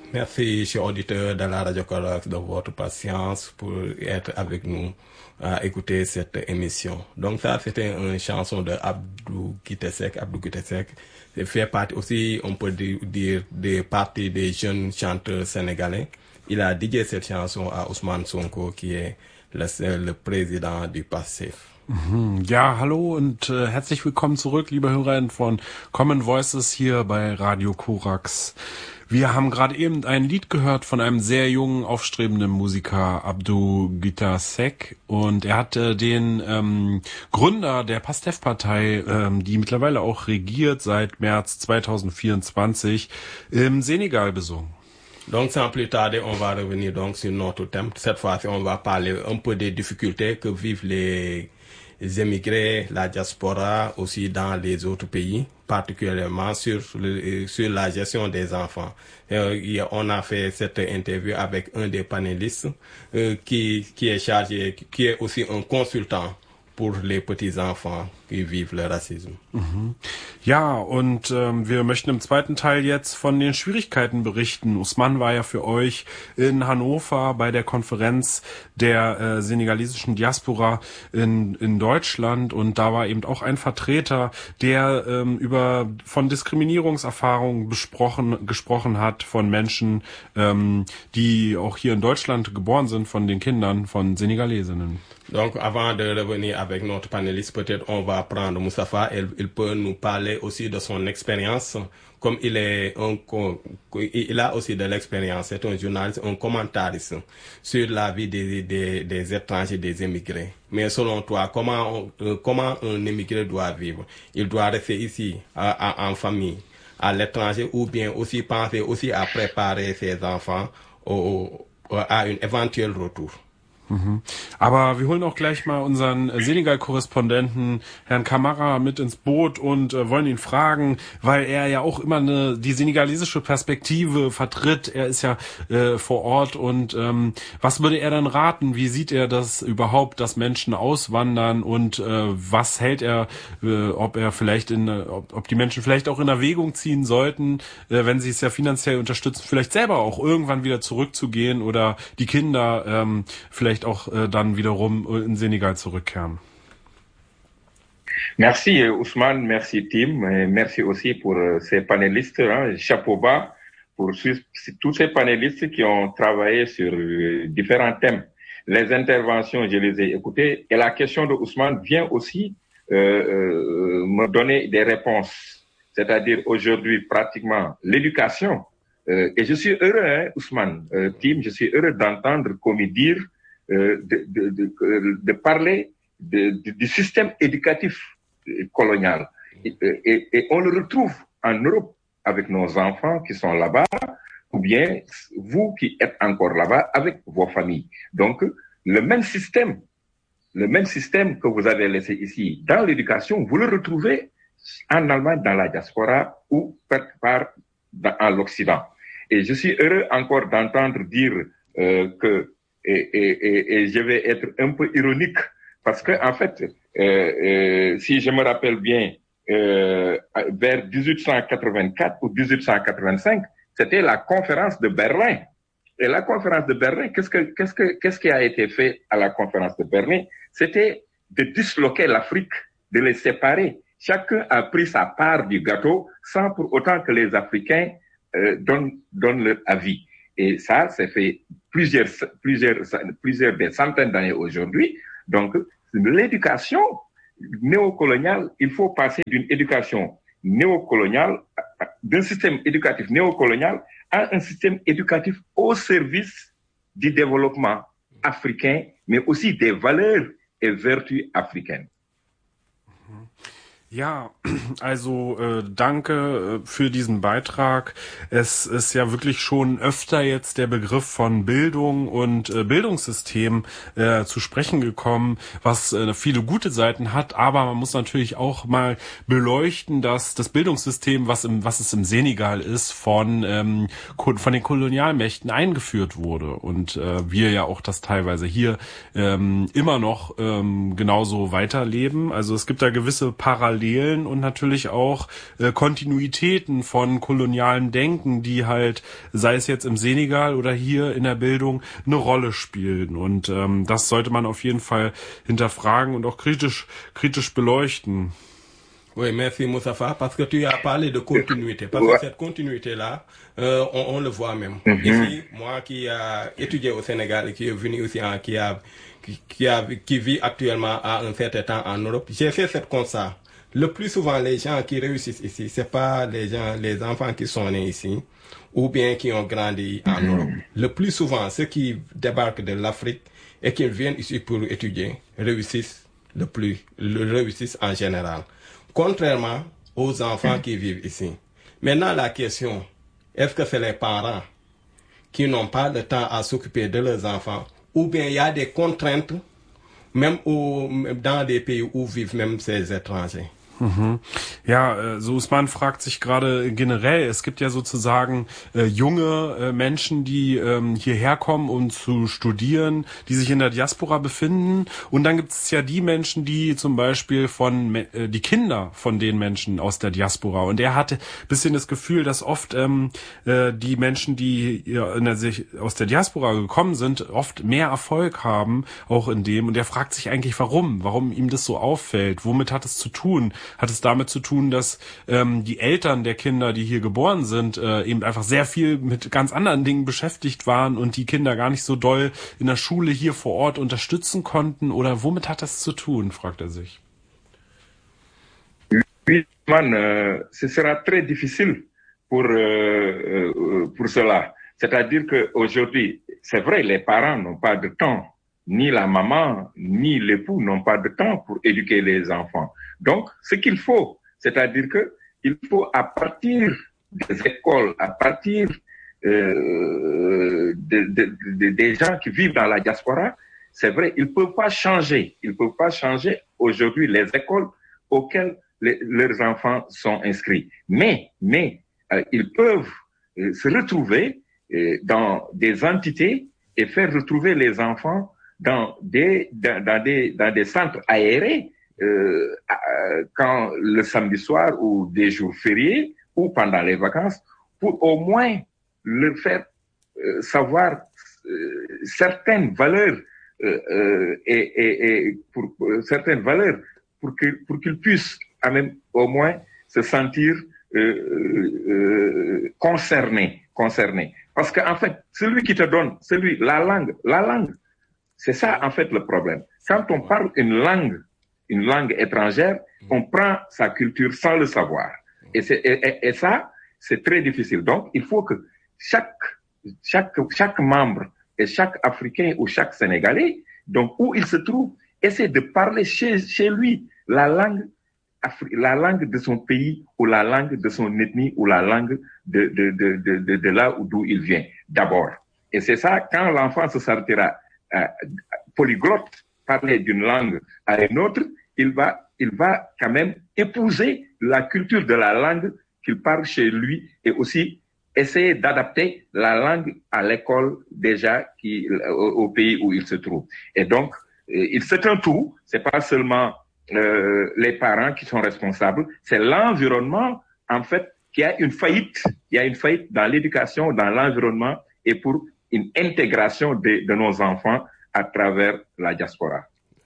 Merci, chers auditeurs de la Radio Corax, de votre patience pour être avec nous à écouter cette émission. Donc ça, c'était une chanson de Abdou Guitesek. Abdou Guitesek fait partie aussi, on peut dire, des parties des jeunes chanteurs sénégalais. Il a dédié cette chanson à Ousmane Sonko, qui est le président du PASTEF. Ja, hallo und herzlich willkommen zurück, liebe HörerInnen von Common Voices hier bei Radio Korax. Wir haben gerade eben ein Lied gehört von einem sehr jungen, aufstrebenden Musiker, Abdou Guitesek, und er hat den Gründer der PASTEF-Partei, die mittlerweile auch regiert seit März 2024, im Senegal besungen. Donc sans plus tarder, on va revenir donc sur notre thème. Cette fois-ci, on va parler un peu des difficultés que vivent les émigrés, la diaspora, aussi dans les autres pays, particulièrement sur la gestion des enfants. On a fait cette interview avec un des panélistes qui est chargé, qui est aussi un consultant pour les petits-enfants qui vivent le racisme. Ja, und wir möchten im zweiten Teil jetzt von den Schwierigkeiten berichten. Ousmane war ja für euch in Hannover bei der Konferenz der senegalesischen Diaspora in Deutschland, und da war eben auch ein Vertreter, der von Diskriminierungserfahrungen gesprochen hat von Menschen, die auch hier in Deutschland geboren sind, von den Kindern von Senegalesinnen. Donc, avant de revenir avec notre panéliste, peut-être on va prendre Moustapha. Il peut nous parler aussi de son expérience. Comme il a aussi de l'expérience. C'est un journaliste, un commentariste sur la vie des étrangers, des émigrés. Mais selon toi, comment un émigré doit vivre? Il doit rester ici, en famille, à l'étranger, ou bien aussi penser aussi à préparer ses enfants à un éventuel retour? Aber wir holen auch gleich mal unseren Senegal-Korrespondenten Herrn Kamara mit ins Boot und wollen ihn fragen, weil er ja auch immer die senegalesische Perspektive vertritt. Er ist ja vor Ort, und was würde er dann raten? Wie sieht er das überhaupt, dass Menschen auswandern, und was hält er, ob die Menschen vielleicht auch in Erwägung ziehen sollten, wenn sie es ja finanziell unterstützen, vielleicht selber auch irgendwann wieder zurückzugehen oder die Kinder vielleicht auch dann wiederum in Senegal zurückkehren. Merci Ousmane, merci Tim, merci aussi pour ces panélistes, chapeau bas pour tous ces panélistes qui ont travaillé sur différents thèmes. Les interventions, je les ai écoutées, et la question de Ousmane vient aussi me donner des réponses. C'est-à-dire aujourd'hui pratiquement l'éducation. Et je suis heureux, Ousmane, Tim, je suis heureux d'entendre commis dire de parler du système éducatif colonial. Et on le retrouve en Europe avec nos enfants qui sont là-bas, ou bien vous qui êtes encore là-bas avec vos familles. Donc, le même système que vous avez laissé ici dans l'éducation, vous le retrouvez en Allemagne, dans la diaspora, ou quelque part en l'Occident. Et je suis heureux encore d'entendre dire que et je vais être un peu ironique parce que en fait, si je me rappelle bien, vers 1884 ou 1885, c'était la conférence de Berlin. Et la conférence de Berlin, qu'est-ce qui a été fait à la conférence de Berlin? C'était de disloquer l'Afrique, de les séparer. Chacun a pris sa part du gâteau sans pour autant que les Africains donnent leur avis. Et ça, c'est fait plusieurs des centaines d'années aujourd'hui. Donc, l'éducation néocoloniale, il faut passer d'une éducation néocoloniale, d'un système éducatif néocolonial à un système éducatif au service du développement africain, mais aussi des valeurs et vertus africaines. Ja, also danke für diesen Beitrag. Es ist ja wirklich schon öfter jetzt der Begriff von Bildung und Bildungssystem zu sprechen gekommen, was viele gute Seiten hat, aber man muss natürlich auch mal beleuchten, dass das Bildungssystem, was es im Senegal ist, von den Kolonialmächten eingeführt wurde, und wir ja auch das teilweise hier immer noch genauso weiterleben. Also es gibt da gewisse Parallelen Parallelen und natürlich auch Kontinuitäten von kolonialen Denken, die halt, sei es jetzt im Senegal oder hier in der Bildung, eine Rolle spielen. Und das sollte man auf jeden Fall hinterfragen und auch kritisch beleuchten. Oui, merci Moustapha, parce que tu as parlé de continuité. Parce que cette continuité-là, on le voit même. Ici, moi qui a étudié au Sénégal et qui est venu aussi, qui vit actuellement à un certain temps en Europe, j'ai fait ce constat. Le plus souvent, les gens qui réussissent ici, c'est pas les enfants qui sont nés ici, ou bien qui ont grandi en Europe. Le plus souvent, ceux qui débarquent de l'Afrique et qui viennent ici pour étudier, réussissent en général. Contrairement aux enfants qui vivent ici. Maintenant, la question, est-ce que c'est les parents qui n'ont pas le temps à s'occuper de leurs enfants, ou bien il y a des contraintes, même dans des pays où vivent même ces étrangers? Ja, so Usman fragt sich gerade generell, es gibt ja sozusagen junge Menschen, die hierher kommen, um zu studieren, die sich in der Diaspora befinden, und dann gibt es ja die Menschen, die zum Beispiel die Kinder von den Menschen aus der Diaspora, und er hatte ein bisschen das Gefühl, dass oft die Menschen, die aus der Diaspora gekommen sind, oft mehr Erfolg haben, auch in dem, und er fragt sich eigentlich, warum ihm das so auffällt, womit hat es zu tun? Hat es damit zu tun, dass die Eltern der Kinder, die hier geboren sind, eben einfach sehr viel mit ganz anderen Dingen beschäftigt waren und die Kinder gar nicht so doll in der Schule hier vor Ort unterstützen konnten? Oder womit hat das zu tun, fragt er sich. Oui, ce sera très difficile pour cela. C'est-à-dire qu'aujourd'hui, c'est vrai, les parents n'ont pas de temps. Ni la maman, ni l'époux n'ont pas de temps pour éduquer les enfants. Donc, ce qu'il faut, c'est-à-dire que il faut, à partir des écoles, à partir des gens qui vivent dans la diaspora, c'est vrai, ils peuvent pas changer. Ils peuvent pas changer aujourd'hui les écoles auxquelles leurs enfants sont inscrits. Mais ils peuvent se retrouver dans des entités et faire retrouver les enfants dans des centres aérés quand le samedi soir ou des jours fériés ou pendant les vacances, pour au moins leur faire savoir certaines valeurs et pour certaines valeurs pour qu'ils puissent même au moins se sentir concernés. Parce qu'en fait, celui qui te donne, la langue, c'est ça en fait le problème. Quand on parle une langue étrangère, on prend sa culture sans le savoir. Et ça, c'est très difficile. Donc, il faut que chaque membre et chaque Africain ou chaque Sénégalais, donc où il se trouve, essaie de parler chez lui la langue de son pays ou la langue de son ethnie ou la langue de là d'où il vient d'abord. Et c'est ça, quand l'enfant se sortira polyglotte, parler d'une langue à une autre, il va quand même épouser la culture de la langue qu'il parle chez lui et aussi essayer d'adapter la langue à l'école déjà au pays où il se trouve. Et donc, c'est un tout, c'est pas seulement les parents qui sont responsables, c'est l'environnement en fait qui a une faillite. Il y a une faillite dans l'éducation, dans l'environnement et pour une intégration de nos enfants à travers la diaspora.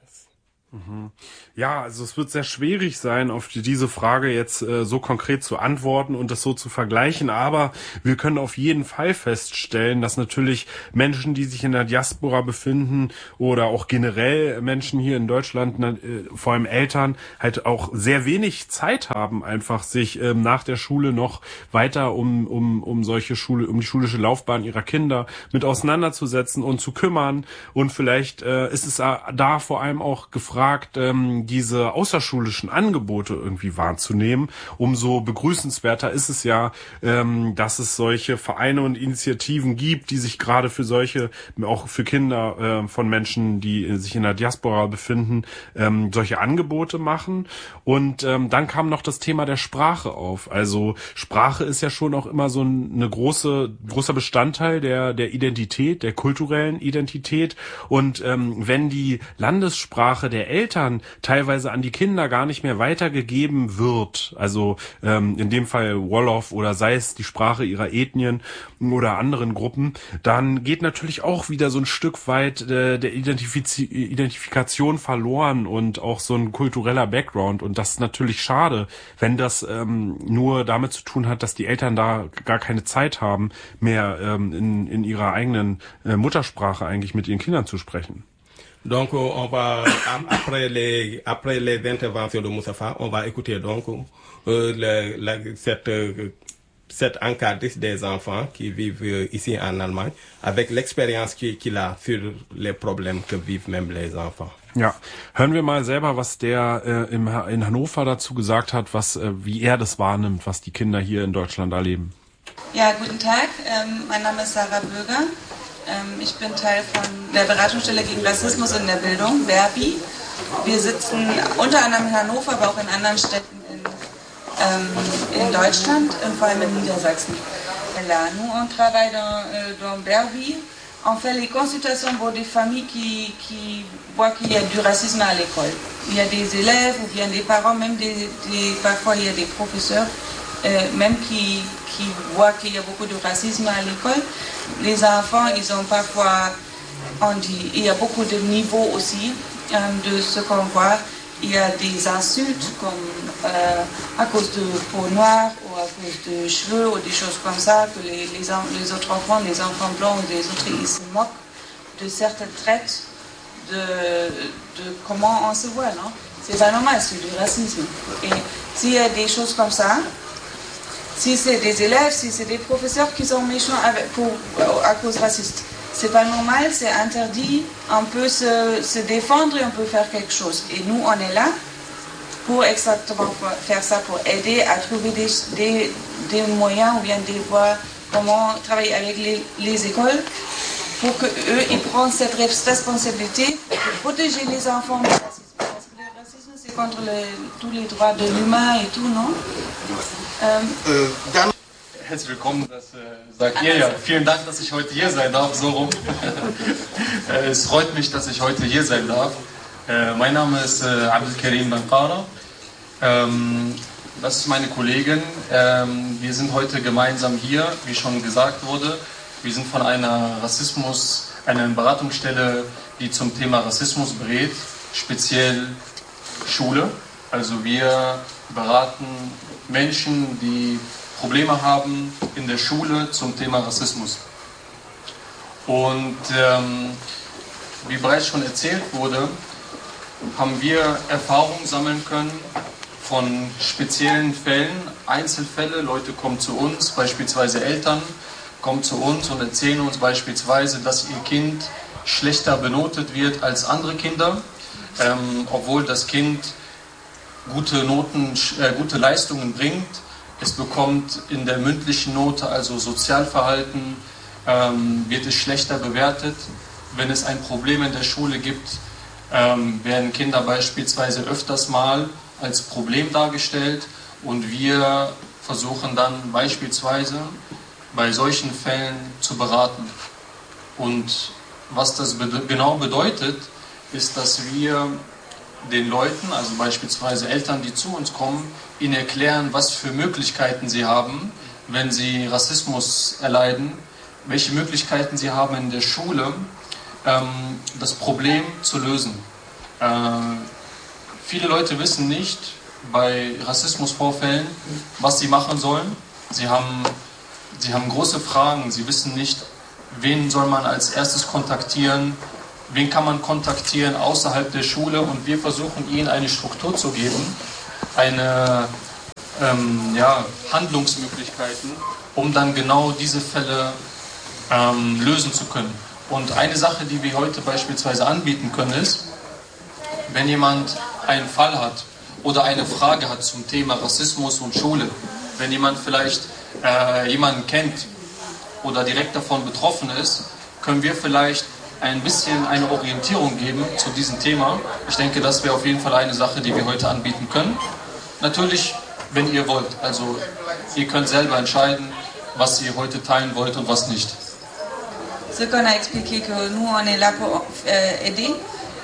Ja, also es wird sehr schwierig sein, auf diese Frage jetzt so konkret zu antworten und das so zu vergleichen, aber wir können auf jeden Fall feststellen, dass natürlich Menschen, die sich in der Diaspora befinden oder auch generell Menschen hier in Deutschland, vor allem Eltern, halt auch sehr wenig Zeit haben, einfach sich nach der Schule noch weiter um die schulische Laufbahn ihrer Kinder mit auseinanderzusetzen und zu kümmern, und vielleicht ist es da vor allem auch gefragt, diese außerschulischen Angebote irgendwie wahrzunehmen. Umso begrüßenswerter ist es ja, dass es solche Vereine und Initiativen gibt, die sich gerade für solche, auch für Kinder von Menschen, die sich in der Diaspora befinden, solche Angebote machen. Und dann kam noch das Thema der Sprache auf. Also Sprache ist ja schon auch immer so eine großer Bestandteil der Identität, der kulturellen Identität. Und wenn die Landessprache der der Eltern teilweise an die Kinder gar nicht mehr weitergegeben wird, also in dem Fall Wolof oder sei es die Sprache ihrer Ethnien oder anderen Gruppen, dann geht natürlich auch wieder so ein Stück weit der Identifikation verloren und auch so ein kultureller Background, und das ist natürlich schade, wenn das nur damit zu tun hat, dass die Eltern da gar keine Zeit haben, mehr in ihrer eigenen Muttersprache eigentlich mit ihren Kindern zu sprechen. Donc on va après les interventions de Moustapha, on va écouter donc cette encadrice des enfants qui vivent ici en Allemagne avec l'expérience qu'il a sur les problèmes que vivent même les enfants. Ja, hören wir mal selber, was der in Hannover dazu gesagt hat, wie er das wahrnimmt, was die Kinder hier in Deutschland erleben. Ja, guten Tag. Mein Name ist Sarah Böger. Ich bin Teil von der Beratungsstelle gegen Rassismus in der Bildung, BERBI. Wir sitzen unter anderem in Hannover, aber auch in anderen Städten in Deutschland, vor allem in Niedersachsen. Là, nous, on travaille dans BERBI. On fait les consultations pour des familles qui voient qu'il y a du racisme à l'école. Il y a des élèves ou bien des parents, même parfois il y a des professeurs même qui voient qu'il y a beaucoup de racisme à l'école. Les enfants, ils ont parfois, il y a beaucoup de niveaux aussi de ce qu'on voit. Il y a des insultes comme à cause de peau noire ou à cause de cheveux ou des choses comme ça, que les autres enfants, les enfants blancs ou des autres, ils se moquent de certains traits de comment on se voit, non? C'est pas normal, c'est du racisme. Et s'il y a des choses comme ça, si c'est des élèves, si c'est des professeurs qui sont méchants à cause raciste, c'est pas normal, c'est interdit, on peut se défendre et on peut faire quelque chose. Et nous, on est là pour exactement faire ça, pour aider à trouver des moyens ou bien des voies, comment travailler avec les écoles pour qu'eux, ils prennent cette responsabilité de protéger les enfants du racisme. Parce que le racisme, c'est contre tous les droits de l'humain et tout, non? Herzlich willkommen, das sagt ihr ja. Vielen Dank, dass ich heute hier sein darf, so rum. Es freut mich, dass ich heute hier sein darf. Mein Name ist Abdelkarim Bankara. Das ist meine Kollegin. Wir sind heute gemeinsam hier, wie schon gesagt wurde. Wir sind von einer Beratungsstelle, die zum Thema Rassismus berät, speziell Schule. Also wir beraten Menschen, die Probleme haben in der Schule zum Thema Rassismus. Und wie bereits schon erzählt wurde, haben wir Erfahrungen sammeln können von speziellen Fällen, Einzelfälle. Leute kommen zu uns, beispielsweise Eltern kommen zu uns und erzählen uns beispielsweise, dass ihr Kind schlechter benotet wird als andere Kinder, obwohl das Kind gute Leistungen bringt. Es bekommt in der mündlichen Note, also Sozialverhalten, wird es schlechter bewertet. Wenn es ein Problem in der Schule gibt, werden Kinder beispielsweise öfters mal als Problem dargestellt, und wir versuchen dann beispielsweise bei solchen Fällen zu beraten. Und was das genau bedeutet, ist, dass wir den Leuten, also beispielsweise Eltern, die zu uns kommen, ihnen erklären, was für Möglichkeiten sie haben, wenn sie Rassismus erleiden, welche Möglichkeiten sie haben in der Schule, das Problem zu lösen. Viele Leute wissen nicht bei Rassismusvorfällen, was sie machen sollen. Sie haben große Fragen, sie wissen nicht, wen soll man als erstes kontaktieren, wen kann man kontaktieren außerhalb der Schule, und wir versuchen ihnen eine Struktur zu geben, eine Handlungsmöglichkeiten, um dann genau diese Fälle lösen zu können. Und eine Sache, die wir heute beispielsweise anbieten können, ist, wenn jemand einen Fall hat oder eine Frage hat zum Thema Rassismus und Schule, wenn jemand vielleicht jemanden kennt oder direkt davon betroffen ist, können wir vielleicht ein bisschen eine Orientierung geben zu diesem Thema. Ich denke, das wäre auf jeden Fall eine Sache, die wir heute anbieten können. Natürlich, wenn ihr wollt. Also ihr könnt selber entscheiden, was ihr heute teilen wollt und was nicht. Ce qu'on a expliqué que nous, on est là pour aider.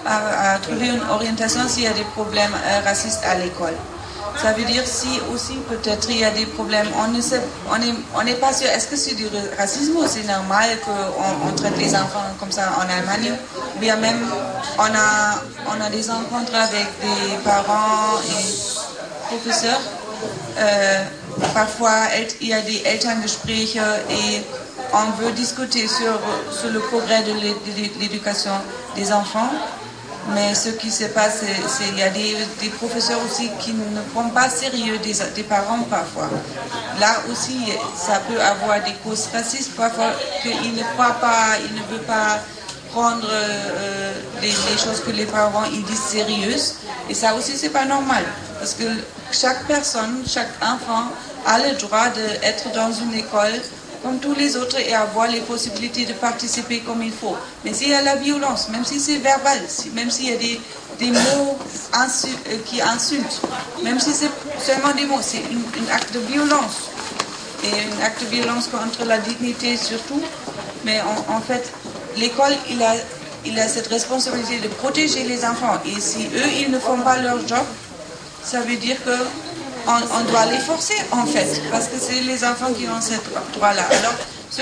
à trouver une orientation s'il y a des problèmes racistes à l'école. Ça veut dire si aussi peut-être il y a des problèmes, on n'est pas sûr, est-ce que c'est du racisme ou c'est normal qu'on traite les enfants comme ça en Allemagne, ou bien même on a des rencontres avec des parents et professeurs. Parfois il y a des Elterngespräche et on veut discuter sur le progrès de l'éducation des enfants. Mais ce qui se passe, c'est qu'il y a des professeurs aussi qui ne prennent pas sérieux des parents parfois. Là aussi, ça peut avoir des causes racistes, parfois qu'ils ne croient pas, ils ne veulent pas prendre les choses que les parents ils disent sérieuses. Et ça aussi, c'est pas normal. Parce que chaque personne, chaque enfant a le droit d'être dans une école comme tous les autres et avoir les possibilités de participer comme il faut. Mais s'il y a la violence, même si c'est verbal, même s'il y a des mots qui insultent, même si c'est seulement des mots, c'est un acte de violence. Et un acte de violence contre la dignité surtout. Mais en fait, l'école, il a cette responsabilité de protéger les enfants. Et si eux, ils ne font pas leur job, ça veut dire que on doit les forcer en fait, parce que c'est les enfants qui ont ce droit-là. Alors, ce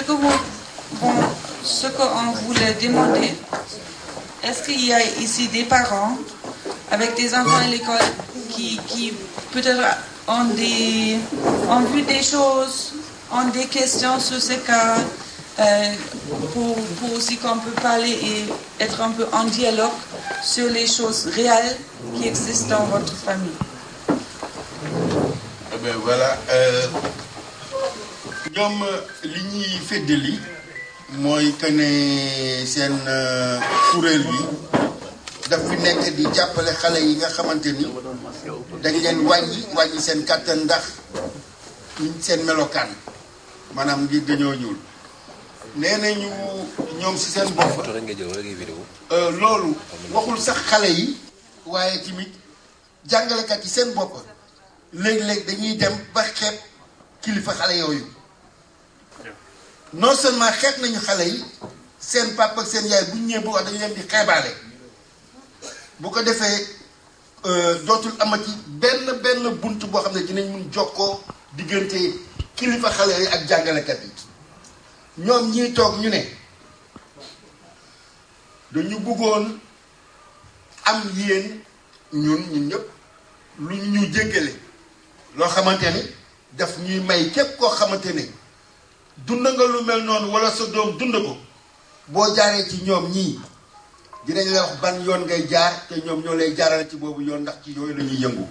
qu'on voulait demander, est-ce qu'il y a ici des parents avec des enfants à l'école qui peut-être ont vu des choses, ont des questions sur ce cas, pour aussi qu'on peut parler et être un peu en dialogue sur les choses réelles qui existent dans votre famille. Ben voilà, ñoom li ñuy feddali mooy que ne seen kuréel bi daf fi nekk di jàppale xale yi nga xamante ni dañ leen wàññi seen kàttan ndax seen melokaan maanaam ngir dañoo ñuul nee nañu ñoom si seen bopp loolu waxul sax xale yi waaye tamit jàngalekat yi seen bopp léeg-léeg dañuy dem ba xeeb kilifa xale yooyu non seulement xeeb nañu xale yi seen papa ak seen yaay bu ñu ñëwee bu wax dañu leen di xeebaale bu ko defee dootul amati benn bunt boo xam ne dinañ mun jokkoo diggante kilifa xale yi ak jàngalekat yi ñoom ñiy toog ñu ne dañu bëggoon am yéen ñun ñëpp lu ñu jéggale loo xamante ni daf ñuy may képp koo xamante ne dund nga lu mel noonu wala sa doom dund ko boo jaaree ci ñoom ñii dinañ la wax ban yoon ngay jaar te ñoom ñoo lay jaarale ci boobu yoon ndax ci yooyu la ñuy yëngu.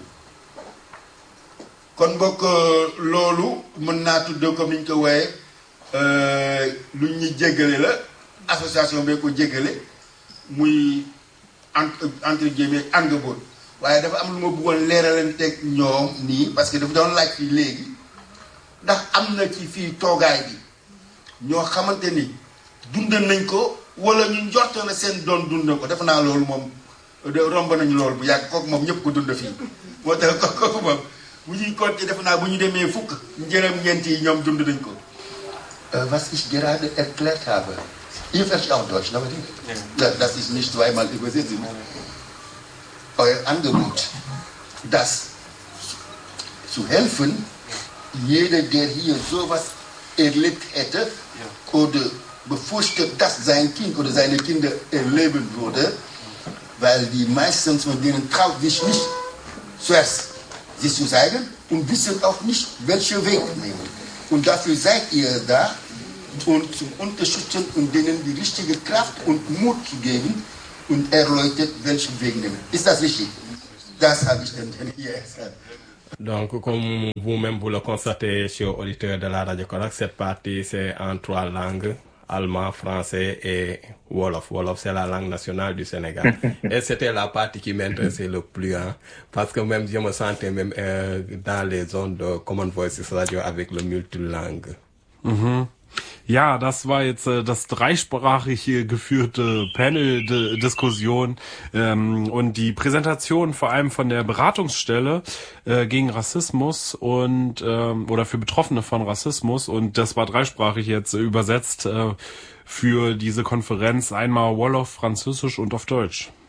kon bokk loolu mën naa tudd comme ni ñu ko wooyee lu ñuy jéggale la association bee ko jéggale muy entre guillemets Angebot. waaye dafa am lu ma bëggoon leeralanteeg ñoom nii parce que dafa doon laaj fii léegi ndax am na ci fii toogaay bi ñoo xamante ni dund nañ ko wala ñu njort na seen doon dund ko defe naa loolu moom romb nañu loolu bu yàgg kooku moom ñëpp ko dund fii moo tax kooku moom bu ñuy compter defe naa bu ñu demee fukk njëram ñeent yi ñoom dund nañ ko. Was ich gerade erklärt habe, ihr versteht auch Deutsch, ne? Das ist nicht zweimal übersetzt. Euer Angebot, das zu helfen, jeder, der hier sowas erlebt hätte oder befürchtet, dass sein Kind oder seine Kinder erleben würde, weil die meisten von denen trauen sich nicht zuerst sich zu zeigen und wissen auch nicht, welchen Weg nehmen. Und dafür seid ihr da, und zum Unterstützen und denen die richtige Kraft und Mut zu geben und erläutert, welchen Weg nehmen. Ist das richtig? Das habe ich dann hier gesagt. Donc, comme vous-même vous le constatez, chers auditeurs de la Radio Korak, cette partie c'est en 3 langues, allemand, français et Wolof. Wolof, c'est la langue nationale du Sénégal. Et c'était la partie qui m'intéressait le plus, hein, parce que même je me sentais même dans les zones de Common Voices Radio avec le multilangue. Mhm. Ja, das war jetzt das dreisprachig geführte Panel-Diskussion und die Präsentation vor allem von der Beratungsstelle gegen Rassismus und oder für Betroffene von Rassismus, und das war dreisprachig jetzt übersetzt für diese Konferenz, einmal Wolof, Französisch und auf Deutsch.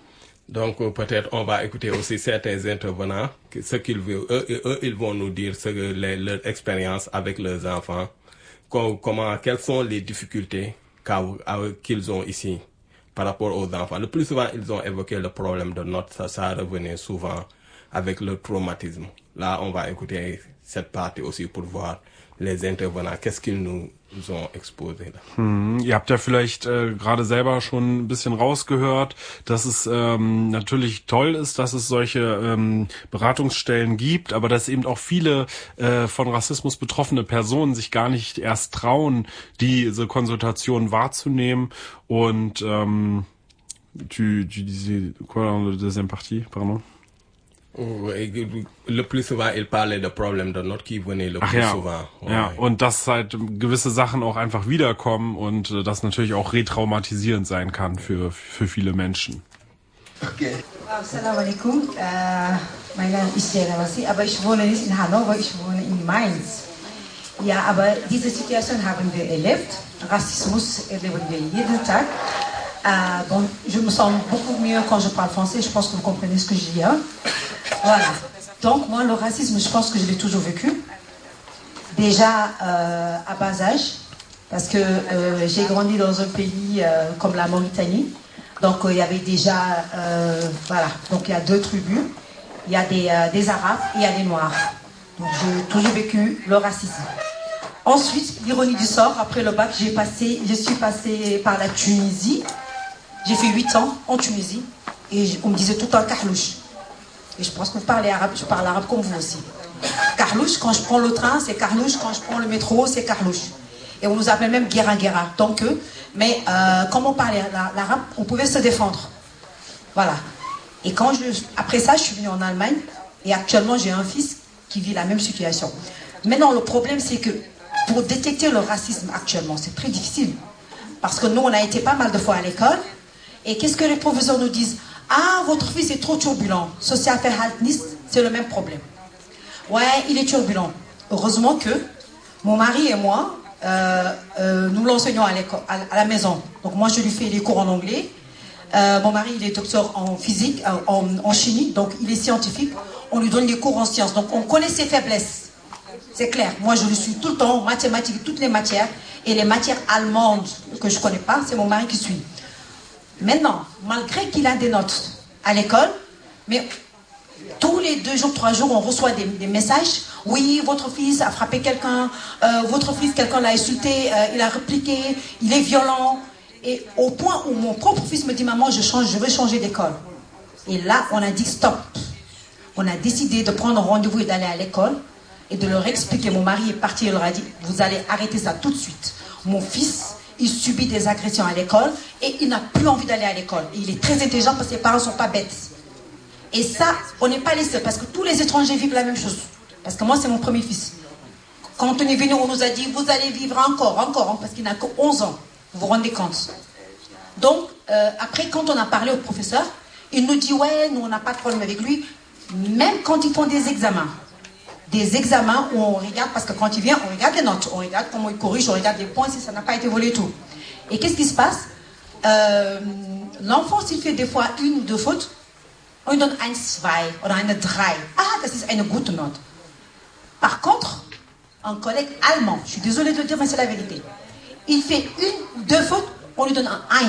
Donc peut-être on va écouter aussi certains intervenants, ce qu'ils veulent. Eux, ils vont nous dire leur expérience avec leurs enfants, quelles sont les difficultés qu'ils ont ici par rapport aux enfants. Le plus souvent, ils ont évoqué le problème de notes, ça revenait souvent avec le traumatisme. Là, on va écouter cette partie aussi pour voir les Intervenants, qu'est-ce qu'ils nous ont exposé. Ihr habt ja vielleicht gerade selber schon ein bisschen rausgehört, dass es natürlich toll ist, dass es solche Beratungsstellen gibt, aber dass eben auch viele von Rassismus betroffene Personen sich gar nicht erst trauen, diese Konsultation wahrzunehmen. Und tu disais quoi dans la deuxième partie, pardon? Le plus souvent, il parlait de problèmes de notes qui venaient le plus souvent. Ja, und dass halt gewisse Sachen auch einfach wiederkommen und das natürlich auch retraumatisierend sein kann für viele Menschen. Okay. Assalamu alaikum. Mein Name ist Jana Wassi, aber ich wohne nicht in Hannover, ich wohne in Mainz. Ja, aber diese Situation haben wir erlebt. Rassismus erleben wir jeden Tag. Bon, je me sens beaucoup mieux quand je parle français, je pense que vous comprenez ce que je dis. Hein? Voilà. Donc moi, le racisme, je pense que je l'ai toujours vécu. Déjà à bas âge, parce que j'ai grandi dans un pays comme la Mauritanie. Donc il y avait déjà, voilà, donc il y a deux tribus. Il y a des Arabes et il y a des Noirs. Donc j'ai toujours vécu le racisme. Ensuite, l'ironie du sort, après le bac, je suis passée par la Tunisie. J'ai fait 8 ans en Tunisie et on me disait tout le temps Kahlouche. Et je pense que vous parlez arabe, je parle arabe comme vous aussi. Kahlouche, quand je prends le train, c'est Kahlouche, quand je prends le métro, c'est Kahlouche. Et on nous appelait même Guéra. Donc, mais comme on parlait l'arabe, on pouvait se défendre. Voilà. Et après ça, je suis venue en Allemagne et actuellement, j'ai un fils qui vit la même situation. Maintenant, le problème, c'est que pour détecter le racisme actuellement, c'est très difficile. Parce que nous, on a été pas mal de fois à l'école. Et qu'est-ce que les professeurs nous disent? Ah, votre fils est trop turbulent. Socialverhaltenist, c'est le même problème. Ouais, il est turbulent. Heureusement que mon mari et moi, nous l'enseignons à l'école, à la maison. Donc moi, je lui fais les cours en anglais. Mon mari, il est docteur en physique, en chimie, donc il est scientifique. On lui donne les cours en sciences. Donc on connaît ses faiblesses. C'est clair. Moi, je le suis tout le temps, mathématiques, toutes les matières. Et les matières allemandes que je ne connais pas, c'est mon mari qui suit. Maintenant, malgré qu'il a des notes à l'école, mais tous les 2 jours, 3 jours, on reçoit des messages. Oui, votre fils a frappé quelqu'un, votre fils, quelqu'un l'a insulté, il a répliqué, il est violent. Et au point où mon propre fils me dit, maman, je veux changer d'école. Et là, on a dit stop. On a décidé de prendre rendez-vous et d'aller à l'école et de leur expliquer. Mon mari est parti et leur a dit, vous allez arrêter ça tout de suite. Mon fils, il subit des agressions à l'école et il n'a plus envie d'aller à l'école. Il est très intelligent parce que ses parents ne sont pas bêtes. Et ça, on n'est pas les seuls parce que tous les étrangers vivent la même chose. Parce que moi, c'est mon premier fils. Quand on est venu, on nous a dit, vous allez vivre encore, parce qu'il n'a que 11 ans. Vous vous rendez compte? Donc, après, quand on a parlé au professeur, il nous dit, ouais, nous, on n'a pas de problème avec lui. Même quand ils font des examens où on regarde, parce que quand il vient, on regarde les notes, on regarde comment il corrige, on regarde les points, si ça n'a pas été volé et tout. Et qu'est-ce qui se passe? L'enfant, s'il fait des fois 1 ou 2 fautes, on lui donne 1, 2 oder eine 3. Ah, das ist eine gute Note. Par contre, un collègue allemand, je suis désolée de le dire, mais c'est la vérité, il fait 1 ou 2 fautes, on lui donne un 1.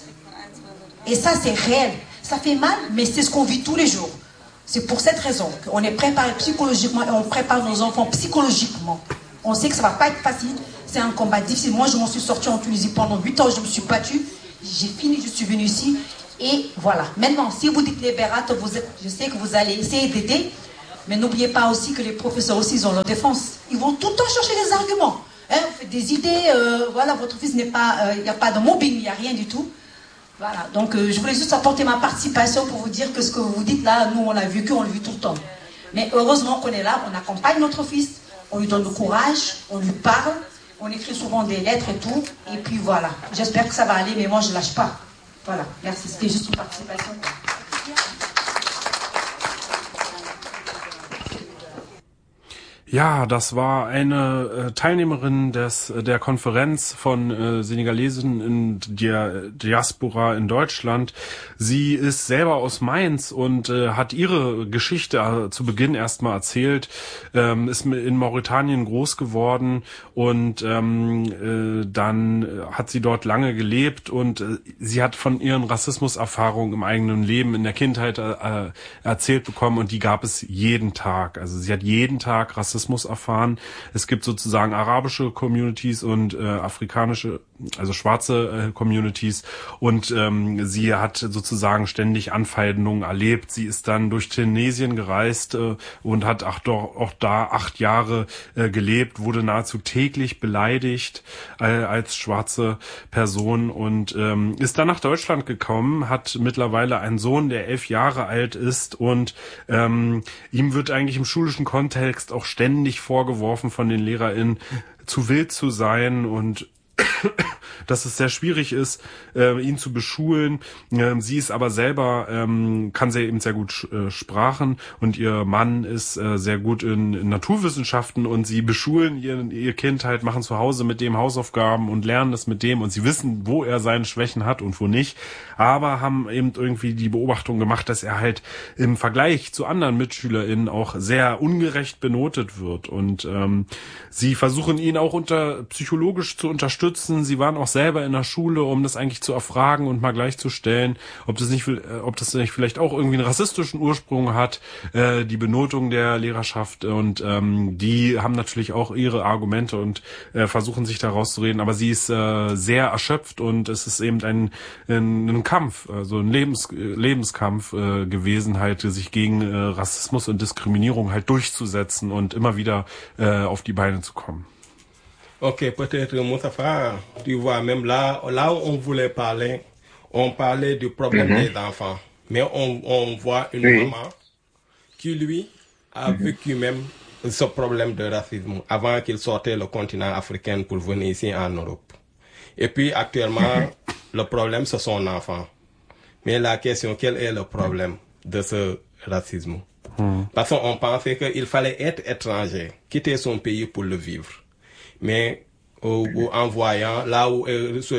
Et ça, c'est réel. Ça fait mal, mais c'est ce qu'on vit tous les jours. C'est pour cette raison qu'on est préparé psychologiquement et on prépare nos enfants psychologiquement. On sait que ça ne va pas être facile, c'est un combat difficile. Moi, je m'en suis sortie en Tunisie pendant 8 ans, je me suis battue, j'ai fini, je suis venue ici, et voilà. Maintenant, si vous dites les bérates, je sais que vous allez essayer d'aider, mais n'oubliez pas aussi que les professeurs aussi, ils ont leur défense. Ils vont tout le temps chercher des arguments. Hein, vous faites des idées, voilà, votre fils n'est pas, il n'y a pas de mobbing, il n'y a rien du tout. Voilà, donc je voulais juste apporter ma participation pour vous dire que ce que vous dites là, nous on l'a vécu, on le vit tout le temps. Mais heureusement qu'on est là, on accompagne notre fils, on lui donne le courage, on lui parle, on écrit souvent des lettres et tout, et puis voilà. J'espère que ça va aller, mais moi je ne lâche pas. Voilà, merci, c'était juste une participation. Ja, das war eine Teilnehmerin der Konferenz von Senegalesen in der Diaspora in Deutschland. Sie ist selber aus Mainz und hat ihre Geschichte zu Beginn erstmal erzählt, ist in Mauretanien groß geworden und dann hat sie dort lange gelebt und sie hat von ihren Rassismuserfahrungen im eigenen Leben in der Kindheit erzählt bekommen und die gab es jeden Tag. Also sie hat jeden Tag Rassismus erfahren. Es gibt sozusagen arabische Communities und afrikanische, also schwarze Communities und sie hat sozusagen ständig Anfeindungen erlebt. Sie ist dann durch Tunesien gereist und hat auch da 8 Jahre gelebt, wurde nahezu täglich beleidigt als schwarze Person und ist dann nach Deutschland gekommen, hat mittlerweile einen Sohn, der 11 Jahre alt ist und ihm wird eigentlich im schulischen Kontext auch ständig vorgeworfen von den LehrerInnen, zu wild zu sein und dass es sehr schwierig ist, ihn zu beschulen. Sie ist aber selber, kann sie eben sehr gut Sprachen und ihr Mann ist sehr gut in Naturwissenschaften und sie beschulen ihr Kind halt, machen zu Hause mit dem Hausaufgaben und lernen das mit dem und sie wissen, wo er seine Schwächen hat und wo nicht, aber haben eben irgendwie die Beobachtung gemacht, dass er halt im Vergleich zu anderen MitschülerInnen auch sehr ungerecht benotet wird und sie versuchen ihn auch psychologisch zu unterstützen. Sie waren auch selber in der Schule, um das eigentlich zu erfragen und mal gleichzustellen, ob das nicht vielleicht auch irgendwie einen rassistischen Ursprung hat, die Benotung der Lehrerschaft und die haben natürlich auch ihre Argumente und versuchen sich da rauszureden, aber sie ist sehr erschöpft und es ist eben ein Kampf, also ein Lebenskampf gewesen, halt sich gegen Rassismus und Diskriminierung halt durchzusetzen und immer wieder auf die Beine zu kommen. Ok, peut-être, Moustapha, tu vois, même là où on voulait parler, on parlait du problème des enfants. Mais on voit une maman qui, lui, a vécu même ce problème de racisme avant qu'il sortait le continent africain pour venir ici en Europe. Et puis, actuellement, le problème, c'est son enfant. Mais la question, quel est le problème de ce racisme? Parce qu'on pensait qu'il fallait être étranger, quitter son pays pour le vivre. Mais en voyant là où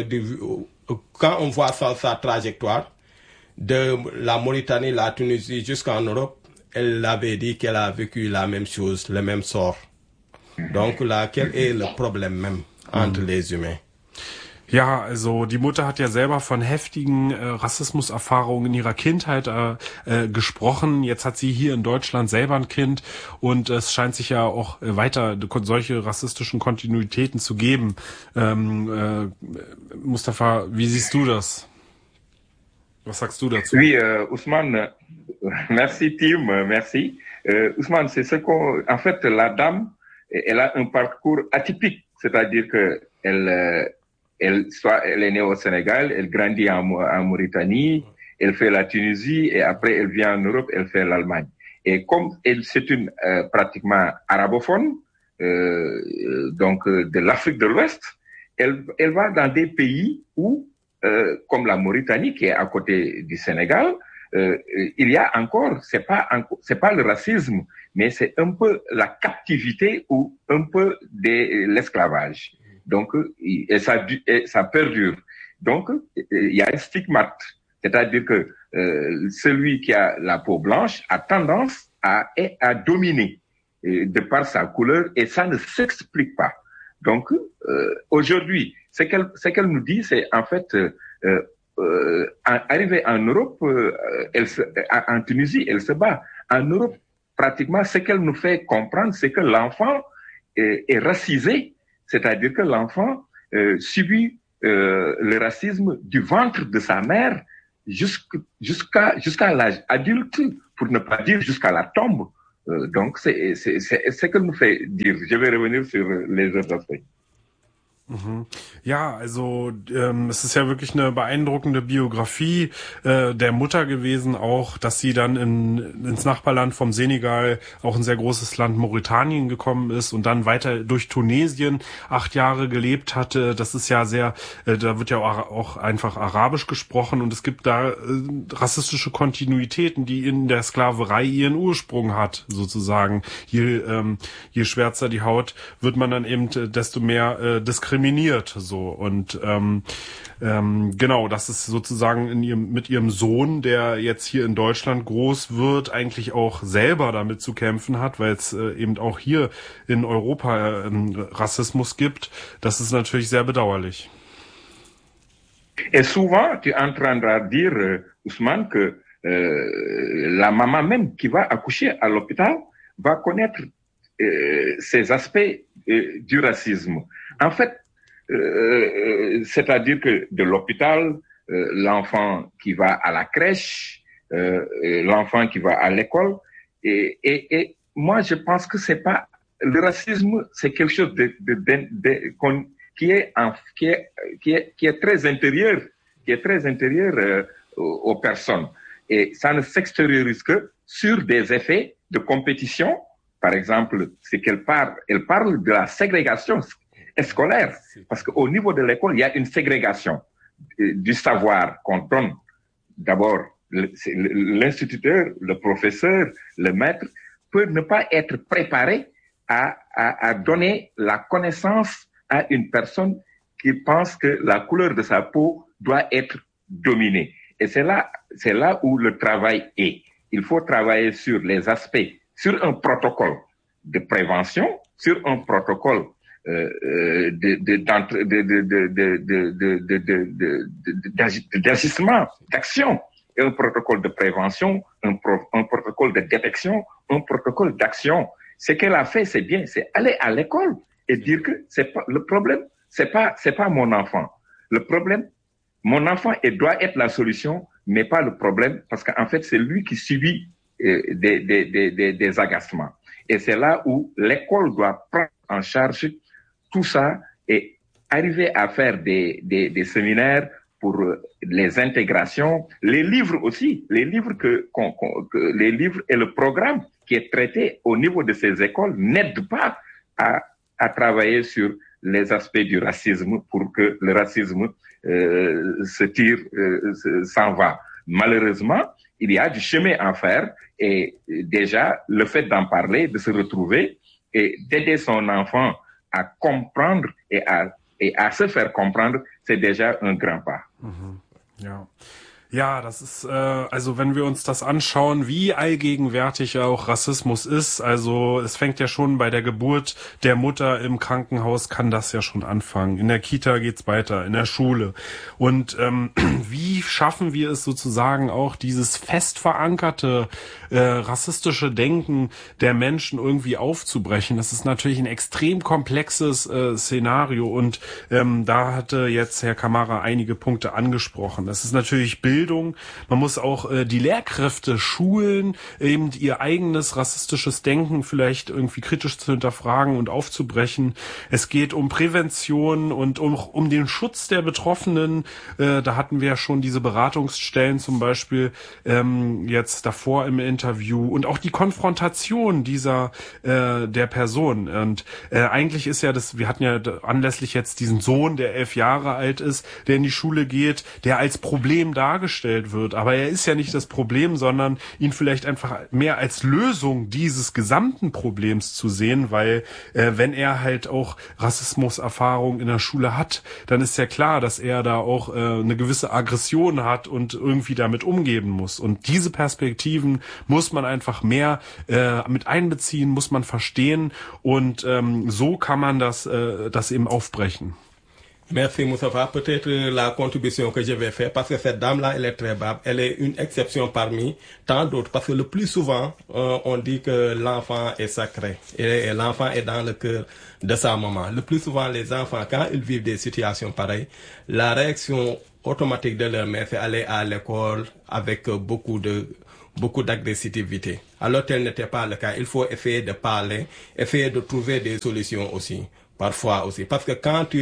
quand on voit sa trajectoire de la Mauritanie, la Tunisie jusqu'en Europe, elle avait dit qu'elle a vécu la même chose, le même sort. Donc là, quel est le problème même entre les humains? Ja, also die Mutter hat ja selber von heftigen Rassismuserfahrungen in ihrer Kindheit gesprochen. Jetzt hat sie hier in Deutschland selber ein Kind und es scheint sich ja auch weiter solche rassistischen Kontinuitäten zu geben. Mustafa, wie siehst du das? Was sagst du dazu? Oui, Ousmane, merci Tim, merci. Ousmane, c'est ce qu'on, en fait, la dame, elle a un parcours atypique, c'est-à-dire que elle est née au Sénégal, elle grandit en Mauritanie, elle fait la Tunisie et après elle vient en Europe, elle fait l'Allemagne. Et comme c'est une pratiquement arabophone, donc de l'Afrique de l'Ouest, elle va dans des pays où, comme la Mauritanie qui est à côté du Sénégal, il y a encore, c'est pas le racisme, mais c'est un peu la captivité ou un peu de l'esclavage. Donc, et ça perdure. Donc, il y a un stigmate. C'est-à-dire que celui qui a la peau blanche a tendance à dominer de par sa couleur et ça ne s'explique pas. Donc, aujourd'hui, ce qu'elle nous dit, c'est en fait, arrivée en Europe, en Tunisie, elle se bat. En Europe, pratiquement, ce qu'elle nous fait comprendre, c'est que l'enfant est racisé. C'est-à-dire que l'enfant subit le racisme du ventre de sa mère jusqu'à l'âge adulte, pour ne pas dire jusqu'à la tombe. Donc, c'est ce que nous fait dire. Je vais revenir sur les autres aspects. Ja, also es ist ja wirklich eine beeindruckende Biografie der Mutter gewesen, auch, dass sie dann ins Nachbarland vom Senegal, auch ein sehr großes Land Mauretanien gekommen ist und dann weiter durch Tunesien 8 Jahre gelebt hatte. Das ist ja sehr, da wird ja auch einfach Arabisch gesprochen und es gibt da rassistische Kontinuitäten, die in der Sklaverei ihren Ursprung hat, sozusagen. Je schwärzer die Haut, wird man dann eben desto mehr diskriminiert, so. Und genau, das ist sozusagen mit ihrem Sohn, der jetzt hier in Deutschland groß wird, eigentlich auch selber damit zu kämpfen hat, weil es eben auch hier in Europa Rassismus gibt. Das ist natürlich sehr bedauerlich. Et souvent, tu entendras dire, Ousmane, que la maman même qui va accoucher à l'hôpital va connaître ces aspects du racisme. En fait, c'est-à-dire que de l'hôpital, l'enfant qui va à la crèche, l'enfant qui va à l'école, et moi je pense que c'est pas le racisme, c'est quelque chose qui est très intérieur, aux personnes, et ça ne s'extériorise que sur des effets de compétition. Par exemple, c'est elle parle de la ségrégation scolaire, parce qu'au niveau de l'école, il y a une ségrégation du savoir qu'on donne. D'abord, l'instituteur, le professeur, le maître peut ne pas être préparé à donner la connaissance à une personne qui pense que la couleur de sa peau doit être dominée. Et c'est là où le travail est. Il faut travailler sur les aspects, sur un protocole de prévention, sur un protocole d'agissement, d'action, et un protocole de prévention, un protocole de détection, un protocole d'action. Ce qu'elle a fait, c'est bien, c'est aller à l'école et dire que c'est pas le problème, c'est pas mon enfant. Le problème, mon enfant, doit être la solution, mais pas le problème, parce qu'en fait, c'est lui qui subit des agacements. Et c'est là où l'école doit prendre en charge tout ça et arriver à faire des séminaires pour les intégrations, les livres aussi, les livres les livres et le programme qui est traité au niveau de ces écoles n'aide pas à travailler sur les aspects du racisme pour que le racisme s'en va. Malheureusement, il y a du chemin à faire et déjà le fait d'en parler, de se retrouver et d'aider son enfant à comprendre et à se faire comprendre, c'est déjà un grand pas. Mhm. Ja. Ja, das ist, also wenn wir uns das anschauen, wie allgegenwärtig auch Rassismus ist, also es fängt ja schon bei der Geburt der Mutter im Krankenhaus, kann das ja schon anfangen. In der Kita geht's weiter, in der Schule. Und wie schaffen wir es sozusagen auch, dieses fest verankerte rassistische Denken der Menschen irgendwie aufzubrechen? Das ist natürlich ein extrem komplexes Szenario und da hatte jetzt Herr Camara einige Punkte angesprochen. Das ist natürlich Bildung. Man muss auch die Lehrkräfte schulen, eben ihr eigenes rassistisches Denken vielleicht irgendwie kritisch zu hinterfragen und aufzubrechen. Es geht um Prävention und um den Schutz der Betroffenen. Da hatten wir ja schon diese Beratungsstellen zum Beispiel jetzt davor im Interview und auch die Konfrontation der Person. Und eigentlich ist ja wir hatten ja anlässlich jetzt diesen Sohn, der 11 Jahre alt ist, der in die Schule geht, der als Problem dargestellt wird. Aber er ist ja nicht das Problem, sondern ihn vielleicht einfach mehr als Lösung dieses gesamten Problems zu sehen, weil wenn er halt auch Rassismuserfahrung in der Schule hat, dann ist ja klar, dass er da auch eine gewisse Aggression hat und irgendwie damit umgehen muss. Und diese Perspektiven muss man einfach mehr mit einbeziehen, muss man verstehen und so kann man das eben aufbrechen. Merci Moustapha. Peut-être la contribution que je vais faire, parce que cette dame-là, elle est très brave. Elle est une exception parmi tant d'autres, parce que le plus souvent, on dit que l'enfant est sacré et l'enfant est dans le cœur de sa maman. Le plus souvent, les enfants, quand ils vivent des situations pareilles, la réaction automatique de leur mère, c'est aller à l'école avec beaucoup d'agressivité. Alors tel n'était pas le cas. Il faut essayer de parler, essayer de trouver des solutions aussi. Parfois aussi. Parce que quand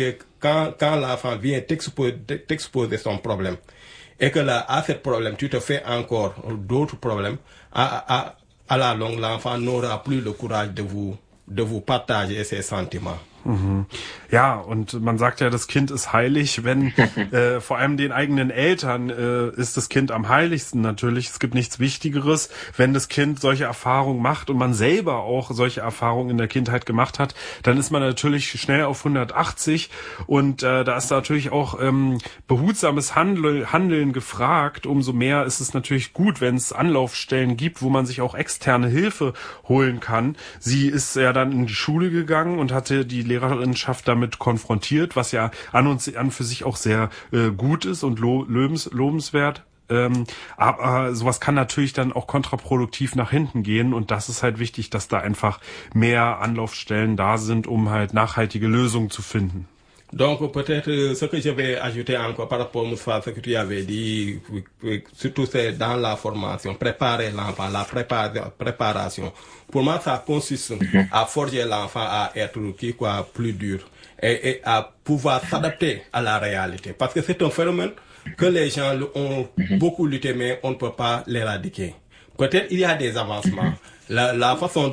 quand l'enfant vient t'exposer son problème, et que là, à ce problème, tu te fais encore d'autres problèmes, à la longue, l'enfant n'aura plus le courage de vous partager ses sentiments. Ja, und man sagt ja, das Kind ist heilig, wenn vor allem den eigenen Eltern ist das Kind am heiligsten natürlich. Es gibt nichts Wichtigeres, wenn das Kind solche Erfahrungen macht und man selber auch solche Erfahrungen in der Kindheit gemacht hat, dann ist man natürlich schnell auf 180 und da ist natürlich auch behutsames Handeln gefragt. Umso mehr ist es natürlich gut, wenn es Anlaufstellen gibt, wo man sich auch externe Hilfe holen kann. Sie ist ja dann in die Schule gegangen und hatte die Lehrerinnenschaft damit konfrontiert, was ja an und für sich auch sehr gut ist und lobenswert. Aber sowas kann natürlich dann auch kontraproduktiv nach hinten gehen und das ist halt wichtig, dass da einfach mehr Anlaufstellen da sind, um halt nachhaltige Lösungen zu finden. Donc peut-être ce que je vais ajouter encore par rapport à ce que tu avais dit, surtout c'est dans la formation, préparer l'enfant, la préparation. Pour moi, ça consiste à forger l'enfant à être plus dur et à pouvoir s'adapter à la réalité. Parce que c'est un phénomène que les gens ont beaucoup lutté, mais on ne peut pas l'éradiquer. Peut-être il y a des avancements. La façon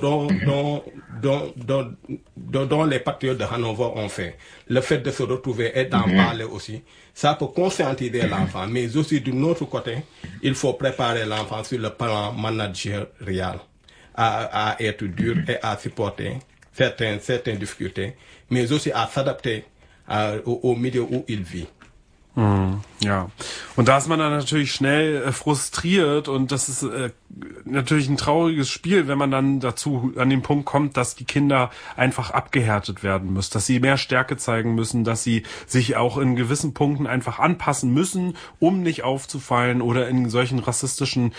dont les patriotes de Hanovre ont fait, le fait de se retrouver et d'en parler aussi, ça peut conscientiser l'enfant. Mais aussi d'un autre côté, il faut préparer l'enfant sur le plan managérial à être dur et à supporter certaines difficultés, mais aussi à s'adapter au milieu où il vit. Ja, und da ist man dann natürlich schnell frustriert und das ist natürlich ein trauriges Spiel, wenn man dann dazu an den Punkt kommt, dass die Kinder einfach abgehärtet werden müssen, dass sie mehr Stärke zeigen müssen, dass sie sich auch in gewissen Punkten einfach anpassen müssen, um nicht aufzufallen oder in solchen rassistischen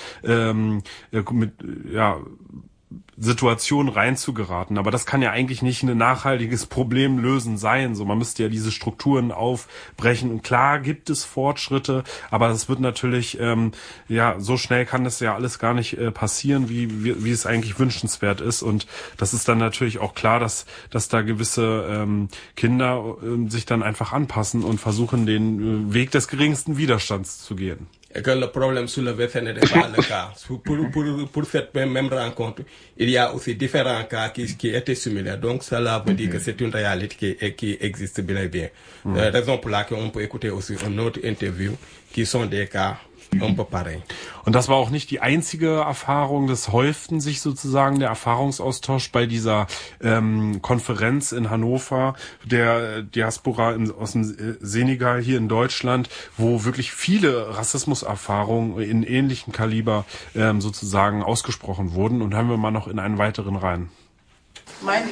Situation reinzugeraten. Aber das kann ja eigentlich nicht ein nachhaltiges Problem lösen sein. So, man müsste ja diese Strukturen aufbrechen. Und klar gibt es Fortschritte, aber das wird natürlich, so schnell kann das ja alles gar nicht passieren, wie es eigentlich wünschenswert ist. Und das ist dann natürlich auch klar, dass da gewisse Kinder sich dann einfach anpassen und versuchen, den Weg des geringsten Widerstands zu gehen. Et que le problème soulevé, ce n'était pas le cas. Pour cette même rencontre, il y a aussi différents cas qui étaient similaires. Donc, cela veut dire que c'est une réalité qui existe bien et bien. Raison pour laquelle on peut écouter aussi une autre interview qui sont des cas un peu pareils. Und das war auch nicht die einzige Erfahrung, das häuften sich sozusagen der Erfahrungsaustausch bei dieser Konferenz in Hannover, der Diaspora aus dem Senegal hier in Deutschland, wo wirklich viele Rassismuserfahrungen in ähnlichem Kaliber sozusagen ausgesprochen wurden. Und hören wir mal noch in einen weiteren rein. Meine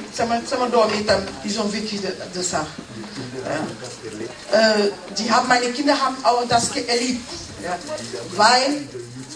Kinder haben auch das erlebt, ja, weil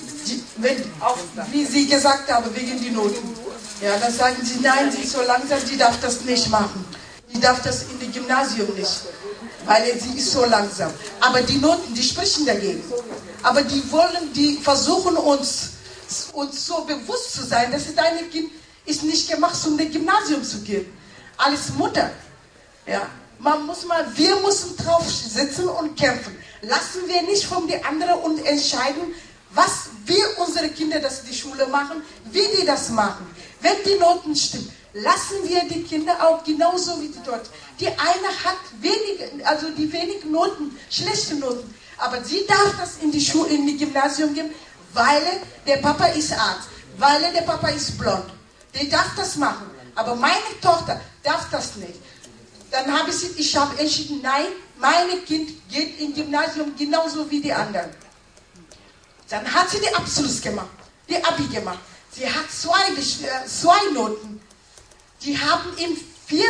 wie sie gesagt haben, wegen die Noten. Ja, dann sagen sie, nein, sie ist so langsam, die darf das nicht machen. Die darf das in dem Gymnasium nicht, weil sie ist so langsam. Aber die Noten, die sprechen dagegen. Aber die versuchen uns so bewusst zu sein, dass deine Kind ist nicht gemacht, um ins Gymnasium zu gehen. Als Mutter, ja, wir müssen drauf sitzen und kämpfen. Lassen wir nicht von den anderen und entscheiden, was wir unsere Kinder, dass die Schule machen, wie die das machen. Wenn die Noten stimmen, lassen wir die Kinder auch genauso wie die dort. Die eine hat wenig Noten, schlechte Noten, aber sie darf das in die Schule, in die Gymnasium geben, weil der Papa ist Arzt, weil der Papa ist blond. Die darf das machen, aber meine Tochter darf das nicht. Dann habe ich entschieden, nein, mein Kind geht ins Gymnasium genauso wie die anderen. Dann hat sie die Abschluss gemacht, die Abi gemacht. Sie hat zwei Noten. Die haben ihm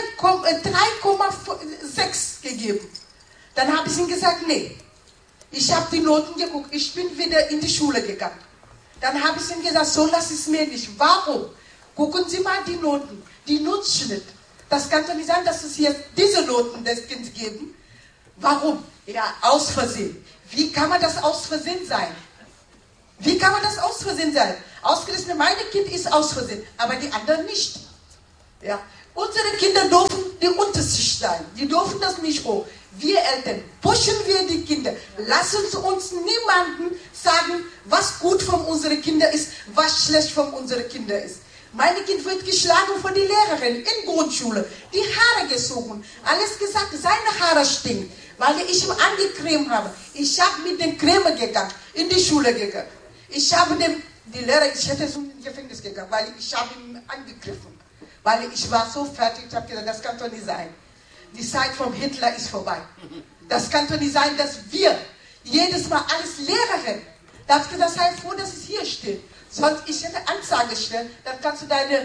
3,6 gegeben. Dann habe ich ihm gesagt, nee, ich habe die Noten geguckt, ich bin wieder in die Schule gegangen. Dann habe ich ihm gesagt, so lass es mir nicht. Warum? Gucken Sie mal die Noten, die Nutzschnitt. Das kann doch nicht sein, dass es jetzt diese Noten des Kindes geben. Warum? Ja, aus Versehen. Wie kann man das aus Versehen sein? Wie kann man das aus Versehen sein? Ausgerechnet, mein Kind ist aus Versehen, aber die anderen nicht. Ja. Unsere Kinder dürfen die Unterschicht sein. Die dürfen das nicht hoch. wir Eltern pushen wir die Kinder. Lassen Sie uns niemanden sagen, was gut von unseren Kindern ist, was schlecht von unseren Kindern ist. Mein Kind wird geschlagen von der Lehrerin in Grundschule, die Haare gezogen, alles gesagt, seine Haare stinken, weil ich ihm angecremt habe. Ich habe mit dem Creme gegangen, in die Schule gegangen. Ich habe die Lehrer, ich hätte so ins Gefängnis gegangen, weil ich habe ihn angegriffen. Weil ich war so fertig, ich habe gesagt, das kann doch nicht sein. Die Zeit vom Hitler ist vorbei. Das kann doch nicht sein, dass wir jedes Mal alles Lehrerin, das sei froh, dass es hier steht. Sonst ich hätte Anzeige stellen, dann kannst du deine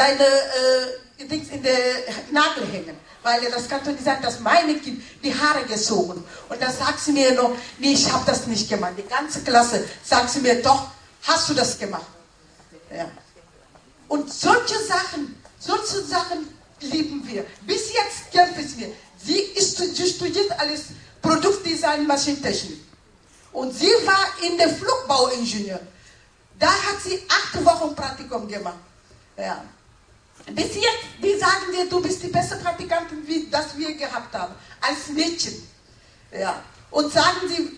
Dings in den Nagel hängen. Weil das kann doch nicht sein, dass meine Kind die Haare gezogen. Und dann sagt sie mir noch, nee, ich habe das nicht gemacht. Die ganze Klasse sagt sie mir, doch, hast du das gemacht. Ja. Und solche Sachen lieben wir. Bis jetzt kämpfen wir. Sie studiert alles Produktdesign, Maschinentechnik. Und sie war in der Flugbauingenieur. Da hat sie 8 Wochen Praktikum gemacht. Ja. Bis jetzt, die sagen dir, du bist die beste Praktikantin, wie das wir gehabt haben, als Mädchen. Ja. Und sagen sie,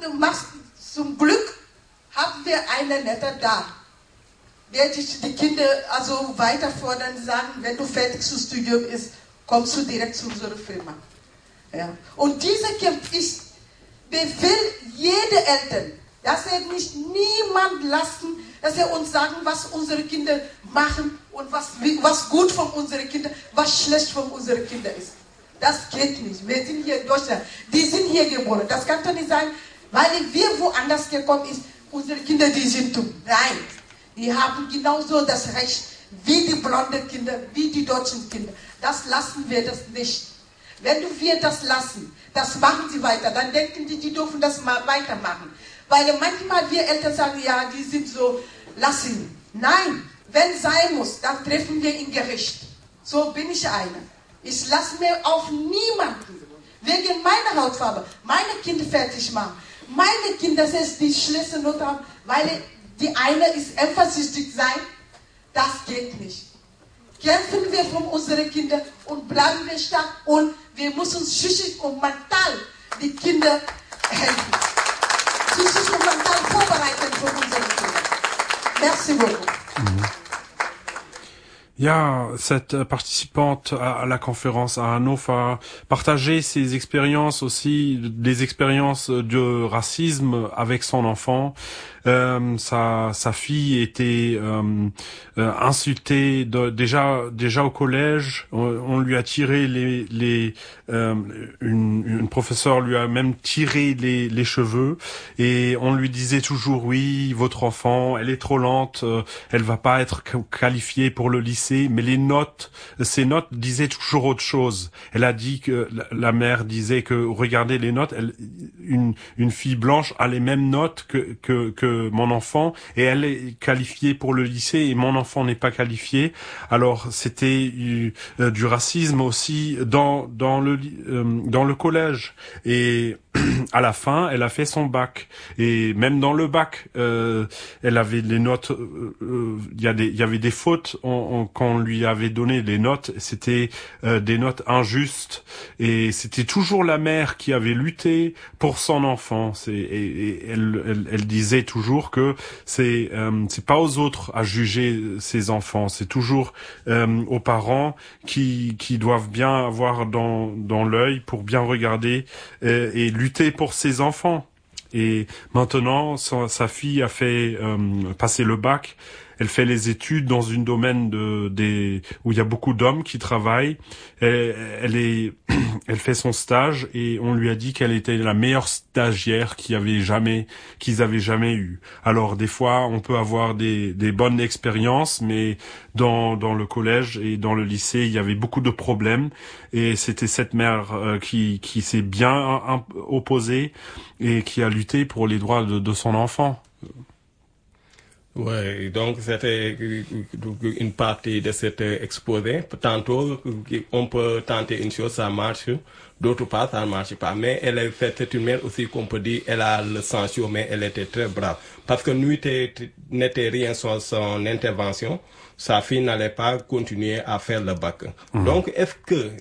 zum Glück haben wir einen netter da, der die Kinder also weiter fordern, sagen, wenn du fertig zum Studium bist, kommst du direkt zu unserer Firma. Ja. Und dieser Kampf ist, befehl jede Eltern, dass er nicht niemand lassen, dass er uns sagen, was unsere Kinder machen und was gut von unseren Kindern, was schlecht von unseren Kindern ist. Das geht nicht. Wir sind hier in Deutschland. Die sind hier geboren. Das kann doch nicht sein, weil wir woanders gekommen sind. Unsere Kinder, die sind dumm. Nein. Die haben genauso das Recht wie die blonden Kinder, wie die deutschen Kinder. Das lassen wir das nicht. Wenn wir das lassen, das machen sie weiter, dann denken die dürfen das mal weitermachen. Weil manchmal wir Eltern sagen, ja, die sind so, lass ihn. Nein, wenn sein muss, dann treffen wir ihn Gericht. So bin ich einer. Ich lasse mir auf niemanden, wegen meiner Hautfarbe, meine Kinder fertig machen. Meine Kinder, das ist die schlechte Note haben, weil die eine ist eifersüchtig sein, das geht nicht. Kämpfen wir für unsere Kinder und bleiben wir stark und wir müssen uns psychisch und mental die Kinder helfen. Psychisch und mental vorbereiten für unsere Kinder. Merci beaucoup. Ja, cette participante à la conférence à Hannover a partagé ses expériences aussi, des expériences de racisme avec son enfant. Sa fille était insultée déjà au collège. On lui a tiré une professeure lui a même tiré les cheveux et on lui disait toujours oui, votre enfant, elle est trop lente, elle va pas être qualifiée pour le lycée. Mais ses notes disaient toujours autre chose. Elle a dit que la mère disait que regardez les notes, une fille blanche a les mêmes notes que mon enfant et elle est qualifiée pour le lycée et mon enfant n'est pas qualifié. Alors c'était du racisme aussi dans le collège et à la fin, elle a fait son bac et même dans le bac, elle avait les notes. Il y avait des fautes quand on lui avait donné les notes. C'était des notes injustes et c'était toujours la mère qui avait lutté pour son enfant. Et elle disait toujours que c'est pas aux autres à juger ses enfants. C'est toujours aux parents qui doivent bien avoir dans l'œil pour bien regarder et lutter pour ses enfants. Et maintenant, sa fille a fait passer le bac. Elle fait les études dans une domaine où il y a beaucoup d'hommes qui travaillent. Elle fait son stage et on lui a dit qu'elle était la meilleure stagiaire qu'ils avaient jamais eu. Alors des fois, on peut avoir des bonnes expériences, mais dans le collège et dans le lycée, il y avait beaucoup de problèmes et c'était cette mère qui s'est bien opposée et qui a lutté pour les droits de son enfant. Oui, donc c'était une partie de cet exposé. Tantôt, on peut tenter une chose, ça marche, d'autres pas, ça ne marche pas. Mais elle est faite, c'est une mère aussi qu'on peut dire, elle a le sang chaud, mais elle était très brave. Parce que nous n'était rien sur son intervention, sa fille n'allait pas continuer à faire le bac. Donc, est-ce que